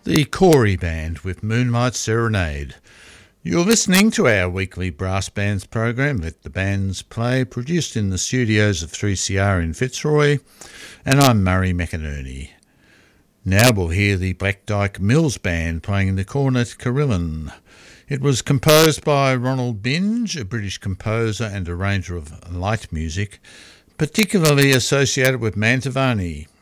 The Corey Band with Moonlight Serenade. You're listening to our weekly brass bands program, Let the Bands Play, produced in the studios of 3CR in Fitzroy, and I'm Murray McInerney. Now we'll hear the Black Dyke Mills Band playing the cornet carillon. It was composed by Ronald Binge, a British composer and arranger of light music, particularly associated with Mantovani.